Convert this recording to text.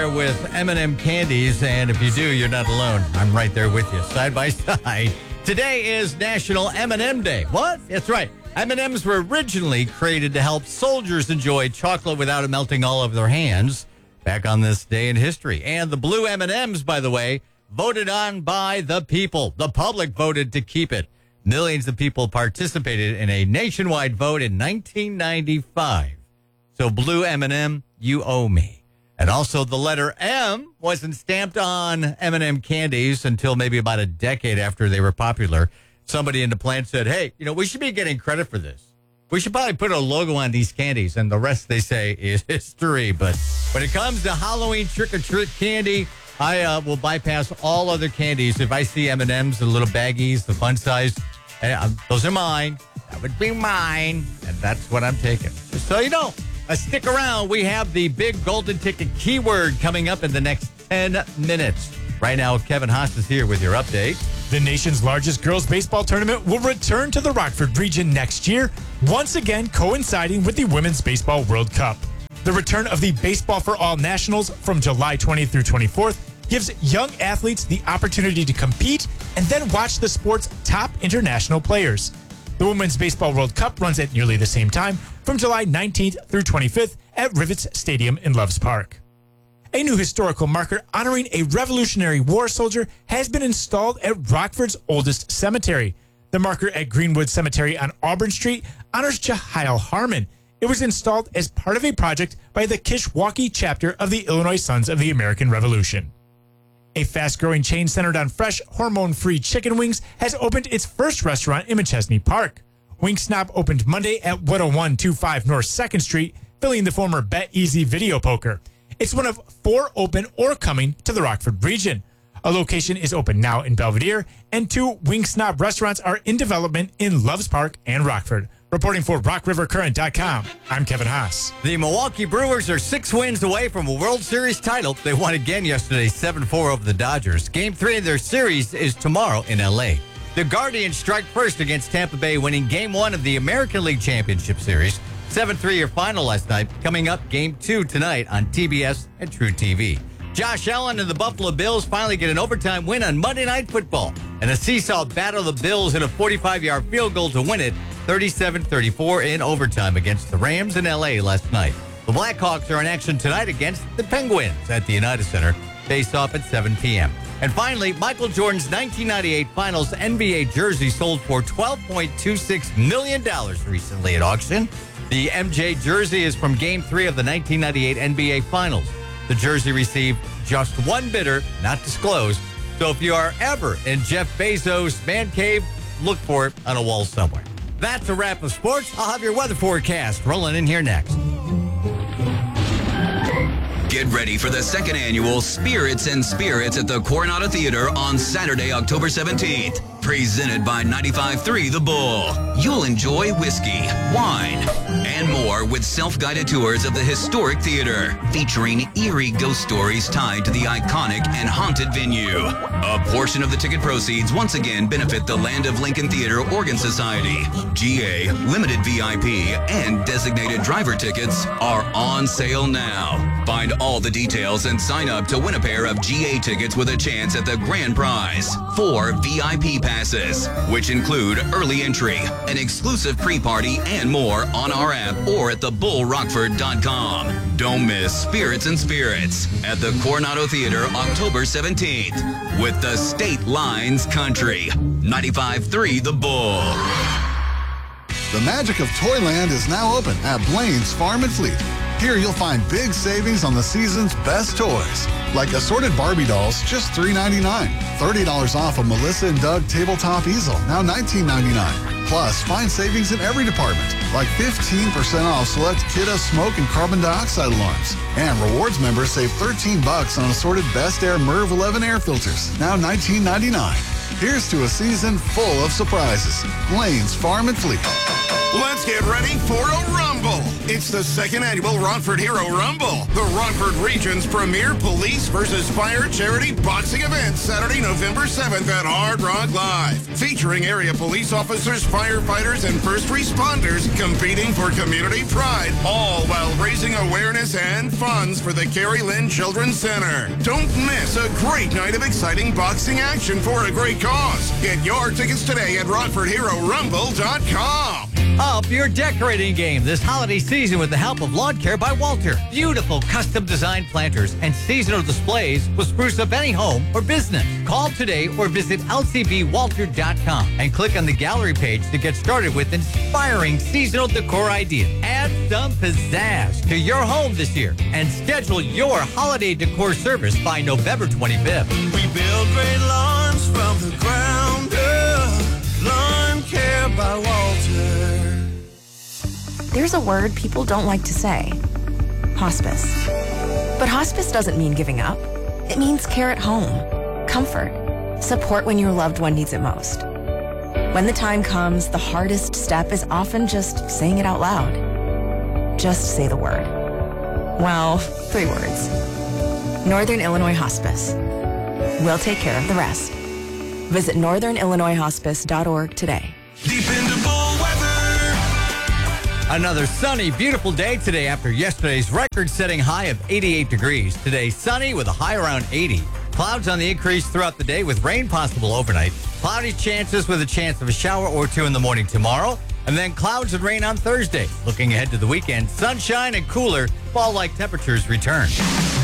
there with M&M candies, and if you do, you're not alone. I'm right there with you, side by side. Today is National M&M Day. What? That's right. M&Ms were originally created to help soldiers enjoy chocolate without it melting all over their hands back on this day in history. And the blue M&Ms, by the way, voted on by the people. The public voted to keep it. Millions of people participated in a nationwide vote in 1995. So blue M&M, you owe me. And also the letter M wasn't stamped on M&M candies until maybe about a decade after they were popular. Somebody in the plant said, hey, we should be getting credit for this. We should probably put a logo on these candies. And the rest, they say, is history. But when it comes to Halloween trick-or-treat candy, I will bypass all other candies. If I see M&Ms, the little baggies, the fun size, those are mine. That would be mine. And that's what I'm taking. Just so you know. Stick around. We have the big golden ticket keyword coming up in the next 10 minutes. Right now, Kevin Haas is here with your update. The nation's largest girls baseball tournament will return to the Rockford region next year, once again coinciding with the Women's Baseball World Cup. The return of the Baseball for All Nationals from July 20th through 24th gives young athletes the opportunity to compete and then watch the sport's top international players. The Women's Baseball World Cup runs at nearly the same time from July 19th through 25th at Rivets Stadium in Loves Park. A new historical marker honoring a Revolutionary War soldier has been installed at Rockford's oldest cemetery. The marker at Greenwood Cemetery on Auburn Street honors Jehiel Harmon. It was installed as part of a project by the Kishwaukee chapter of the Illinois Sons of the American Revolution. A fast-growing chain centered on fresh, hormone-free chicken wings has opened its first restaurant in McChesney Park. Wing Snob opened Monday at 10125 North 2nd Street, filling the former Bet Easy video poker. It's one of 4 open or coming to the Rockford region. A location is open now in Belvedere, and 2 Wing Snob restaurants are in development in Loves Park and Rockford. Reporting for RockRiverCurrent.com, I'm Kevin Haas. The Milwaukee Brewers are 6 wins away from a World Series title. They won again yesterday, 7-4 over the Dodgers. Game 3 of their series is tomorrow in L.A. The Guardians strike first against Tampa Bay, winning Game 1 of the American League Championship Series. 7-3 your final last night. Coming up, Game 2 tonight on TBS and True TV. Josh Allen and the Buffalo Bills finally get an overtime win on Monday Night Football. And a seesaw battle the Bills in a 45-yard field goal to win it, 37-34 in overtime against the Rams in L.A. last night. The Blackhawks are in action tonight against the Penguins at the United Center. Face off at 7 p.m. And finally, Michael Jordan's 1998 Finals NBA jersey sold for $12.26 million recently at auction. The MJ jersey is from Game 3 of the 1998 NBA Finals. The jersey received just one bidder, not disclosed. So if you are ever in Jeff Bezos' man cave, look for it on a wall somewhere. That's a wrap of sports. I'll have your weather forecast rolling in here next. Get ready for the second annual Spirits and Spirits at the Coronado Theater on Saturday, October 17th. Presented by 95.3 The Bull. You'll enjoy whiskey, wine, and more with self-guided tours of the historic theater, featuring eerie ghost stories tied to the iconic and haunted venue. A portion of the ticket proceeds once again benefit the Land of Lincoln Theater Organ Society. GA, limited VIP, and designated driver tickets are on sale now. Find all the details and sign up to win a pair of GA tickets with a chance at the grand prize. 4 VIP passes, which include early entry, an exclusive pre-party, and more on our app or at thebullrockford.com. Don't miss Spirits and Spirits at the Coronado Theater October 17th with the State Lines Country. 95.3 The Bull. The magic of Toyland is now open at Blaine's Farm and Fleet. Here you'll find big savings on the season's best toys, like assorted Barbie dolls, just $3.99. $30 off a Melissa and Doug tabletop easel, now $19.99. Plus, find savings in every department, like 15% off select Kidda smoke and carbon dioxide alarms. And rewards members save $13 on assorted Best Air MERV 11 air filters, now $19.99. Here's to a season full of surprises. Blaine's Farm and Fleet. Let's get ready for a rumble. It's the second annual Rockford Hero Rumble, the Rockford region's premier police versus fire charity boxing event, Saturday, November 7th at Hard Rock Live. Featuring area police officers, firefighters, and first responders competing for community pride, all while raising awareness and funds for the Carrie Lynn Children's Center. Don't miss a great night of exciting boxing action for a great cause. Get your tickets today at RockfordHeroRumble.com. Up your decorating game this holiday season with the help of Lawn Care by Walter. Beautiful custom designed planters and seasonal displays will spruce up any home or business. Call today or visit lcbwalter.com and click on the gallery page to get started with inspiring seasonal decor ideas. Add some pizzazz to your home this year and schedule your holiday decor service by November 25th. We build great lawns from the ground up. Lawn Care by Walter. There's a word people don't like to say. Hospice. But hospice doesn't mean giving up. It means care at home, comfort, support when your loved one needs it most. When the time comes, the hardest step is often just saying it out loud. Just say the word. Well, 3 words. Northern Illinois Hospice. We'll take care of the rest. Visit northernillinoishospice.org today. Dependable weather. Another sunny, beautiful day today after yesterday's record-setting high of 88 degrees. Today, sunny with a high around 80. Clouds on the increase throughout the day with rain possible overnight. Cloudy chances with a chance of a shower or 2 in the morning tomorrow. And then clouds and rain on Thursday. Looking ahead to the weekend, sunshine and cooler, fall-like temperatures return.